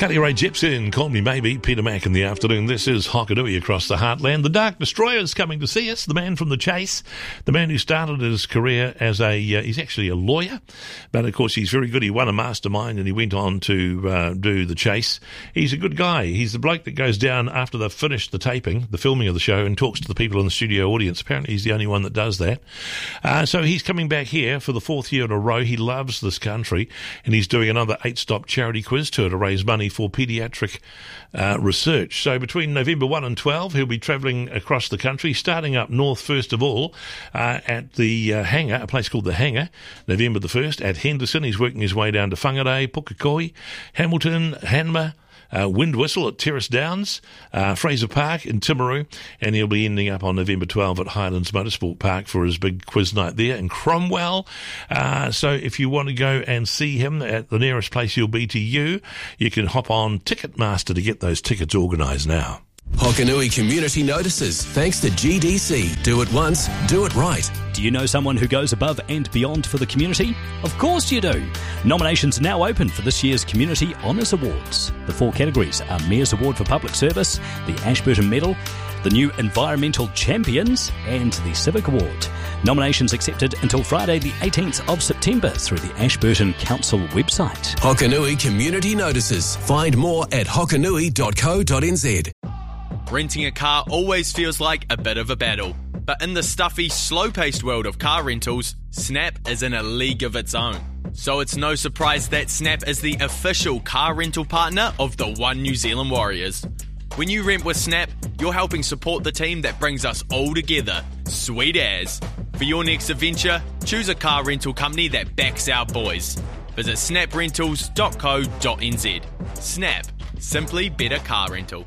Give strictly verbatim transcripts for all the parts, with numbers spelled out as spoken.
Kelly Ray Jepsen, Call Me Maybe, Peter Mack in the afternoon. This is Hokanui across the heartland. The Dark Destroyer's coming to see us, the man from The Chase, the man who started his career as a, uh, he's actually a lawyer, but of course he's very good. He won a mastermind and he went on to uh, do The Chase. He's a good guy. He's the bloke that goes down after they've finished the taping, the filming of the show, and talks to the people in the studio audience. Apparently he's the only one that does that. Uh, so he's coming back here for the fourth year in a row. He loves this country and he's doing another eight-stop charity quiz tour to raise money for paediatric uh, research. So between November first and twelve, he'll be travelling across the country, starting up north first of all uh, at the uh, Hangar, a place called the Hangar, November the first at Henderson. He's working his way down to Whangarei, Pukekohe, Hamilton, Hanmer, Uh, Wind Whistle at Terrace Downs, uh, Fraser Park in Timaru, and he'll be ending up on November twelfth at Highlands Motorsport Park for his big quiz night there in Cromwell. Uh, so if you want to go and see him at the nearest place he'll be to you, you can hop on Ticketmaster to get those tickets organised now. Hokanui Community Notices, thanks to G D C. Do it once, do it right. Do you know someone who goes above and beyond for the community? Of course you do. Nominations are now open for this year's Community Honours Awards. The four categories are Mayor's Award for Public Service, the Ashburton Medal, the new Environmental Champions, and the Civic Award. Nominations accepted until Friday the eighteenth of September through the Ashburton Council website. Hokanui Community Notices. Find more at hokanui dot co dot n z. Renting a car always feels like a bit of a battle. But in the stuffy, slow-paced world of car rentals, Snap is in a league of its own. So it's no surprise that Snap is the official car rental partner of the One New Zealand Warriors. When you rent with Snap, you're helping support the team that brings us all together. Sweet as. For your next adventure, choose a car rental company that backs our boys. Visit snap rentals dot co dot n z. Snap. Simply better car rental.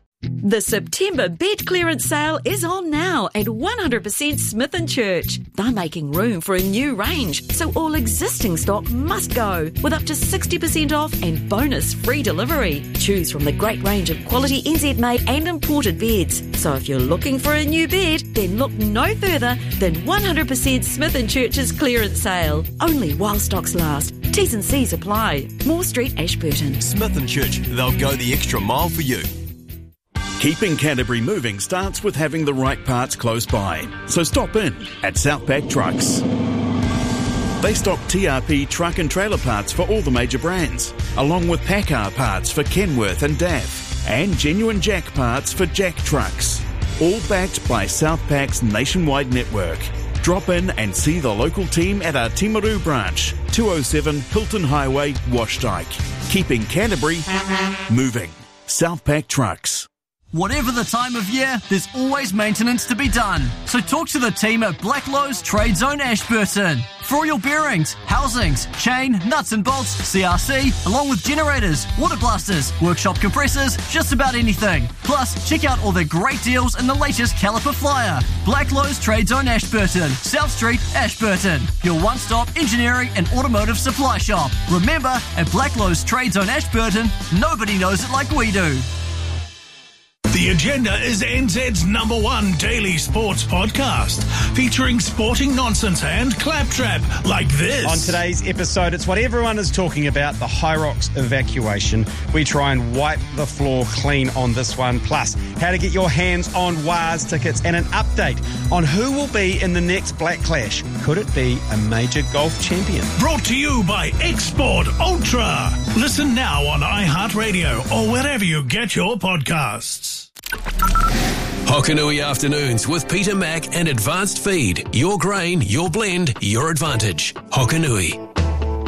The September bed clearance sale is on now at one hundred percent Smith and Church. They're making room for a new range, so all existing stock must go, with up to sixty percent off and bonus free delivery. Choose from the great range of quality N Z-made and imported beds. So if you're looking for a new bed, then look no further than one hundred percent Smith and Church's clearance sale. Only while stocks last. T's and C's apply. Moore Street, Ashburton. Smith and Church, they'll go the extra mile for you. Keeping Canterbury moving starts with having the right parts close by. So stop in at Southpack Trucks. They stock T R P truck and trailer parts for all the major brands, along with Packard parts for Kenworth and D A F, and genuine Jack parts for Jack Trucks. All backed by Southpack's nationwide network. Drop in and see the local team at our Timaru branch, two oh seven Hilton Highway, Washdyke. Keeping Canterbury moving. Southpack Trucks. Whatever the time of year, there's always maintenance to be done. So talk to the team at Blacklowe's Trade Zone Ashburton. For all your bearings, housings, chain, nuts and bolts, C R C, along with generators, water blasters, workshop compressors, just about anything. Plus, check out all their great deals in the latest caliper flyer. Blacklowe's Trade Zone Ashburton, South Street, Ashburton. Your one-stop engineering and automotive supply shop. Remember, at Blacklowe's Trade Zone Ashburton, nobody knows it like we do. The Agenda is N Z's number one daily sports podcast, featuring sporting nonsense and claptrap like this. On today's episode, it's what everyone is talking about, the Hyrox evacuation. We try and wipe the floor clean on this one. Plus, how to get your hands on W A S tickets and an update on who will be in the next Black Clash. Could it be a major golf champion? Brought to you by Export Ultra. Listen now on iHeartRadio or wherever you get your podcasts. Hokanui Afternoons with Peter Mack and Advanced Feed. Your grain, your blend, your advantage. Hokanui.